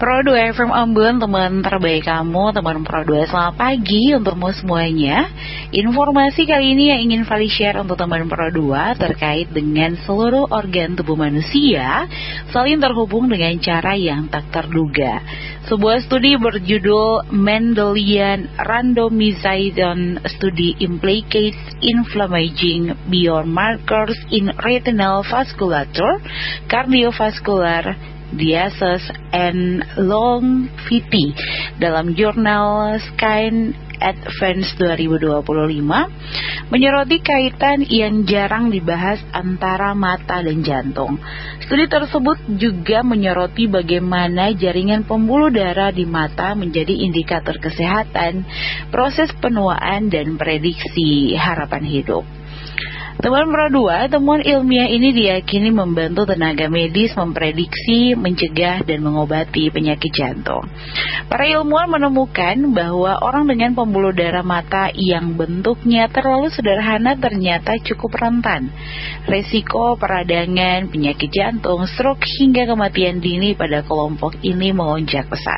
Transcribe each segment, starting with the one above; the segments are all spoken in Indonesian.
Pro 2 FM Ambon, teman terbaik kamu, teman Pro 2, selamat pagi untukmu semuanya. Informasi kali ini yang ingin Vali share untuk teman Pro 2 terkait dengan seluruh organ tubuh manusia saling terhubung dengan cara yang tak terduga. Sebuah studi berjudul Mendelian Randomized Study Implicates Inflammaging Biomarkers in Retinal Vasculature, Cardiovascular Disease and Longevity dalam jurnal Science Advance 2025 menyoroti kaitan yang jarang dibahas antara mata dan jantung. Studi tersebut juga menyoroti bagaimana jaringan pembuluh darah di mata menjadi indikator kesehatan, proses penuaan, dan prediksi harapan hidup. Teman Pro 2, temuan ilmiah ini diyakini membantu tenaga medis memprediksi, mencegah, dan mengobati penyakit jantung. Para ilmuwan menemukan bahwa orang dengan pembuluh darah mata yang bentuknya terlalu sederhana ternyata cukup rentan resiko peradangan, penyakit jantung, stroke, hingga kematian dini pada kelompok ini melonjak pesat.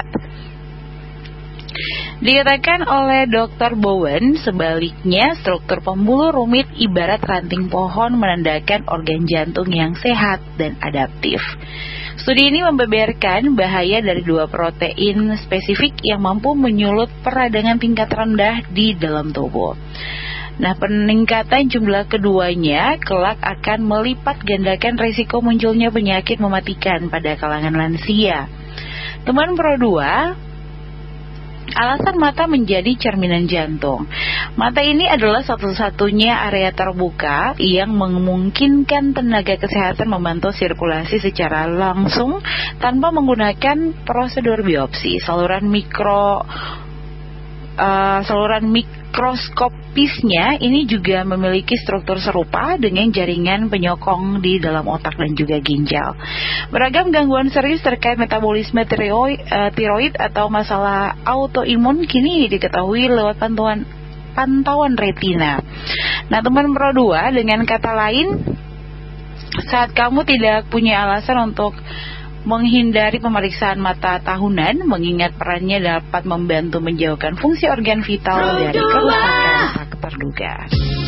Dikatakan oleh Dr. Bowen, sebaliknya struktur pembuluh rumit ibarat ranting pohon menandakan organ jantung yang sehat dan adaptif. Studi ini membeberkan bahaya dari dua protein spesifik yang mampu menyulut peradangan tingkat rendah di dalam tubuh. Nah, peningkatan jumlah keduanya kelak akan melipat gandakan risiko munculnya penyakit mematikan pada kalangan lansia. Teman Pro 2, alasan mata menjadi cerminan jantung. Mata ini adalah satu-satunya area terbuka yang memungkinkan tenaga kesehatan memantau sirkulasi secara langsung tanpa menggunakan prosedur biopsi. Saluran mikroskopisnya ini juga memiliki struktur serupa dengan jaringan penyokong di dalam otak dan juga ginjal. Beragam gangguan serius terkait metabolisme tiroid atau masalah autoimun kini diketahui lewat pantauan retina. Nah, teman Pro 2, dengan kata lain, saat kamu tidak punya alasan untuk menghindari pemeriksaan mata tahunan, mengingat perannya dapat membantu menjauhkan fungsi organ vital dari kerusakan tak terduga.